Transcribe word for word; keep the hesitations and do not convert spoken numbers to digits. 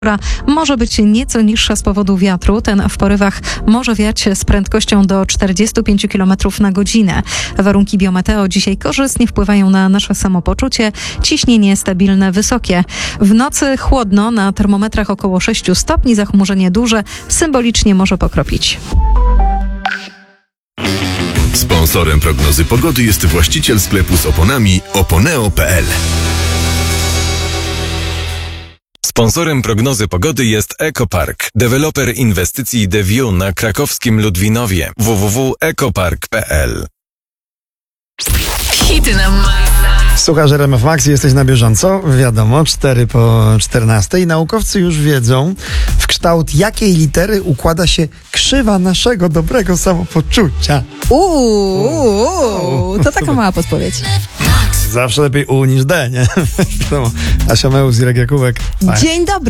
może być nieco niższa z powodu wiatru. Ten w porywach może wiać z prędkością do czterdziestu pięciu kilometrów na godzinę. Warunki biometeo dzisiaj korzystnie wpływają na nasze samopoczucie. Ciśnienie stabilne, wysokie. W nocy chłodno, na termometrach około sześciu stopni, zachmurzenie duże, symbolicznie może pokropić. Sponsorem prognozy pogody jest właściciel sklepu z oponami oponeo kropka p l. Sponsorem prognozy pogody jest Ekopark, deweloper inwestycji The View na krakowskim Ludwinowie. w w w kropka ekopark kropka p l. Hity na maksa. Słuchasz R M F Max, jesteś na bieżąco. Wiadomo, cztery po czternastej. Naukowcy już wiedzą, w kształt jakiej litery układa się krzywa naszego dobrego samopoczucia. Uuu, to taka mała podpowiedź. Zawsze lepiej U niż D, nie? Asia Meus i Irek Jakubek. Fajnie. Dzień dobry.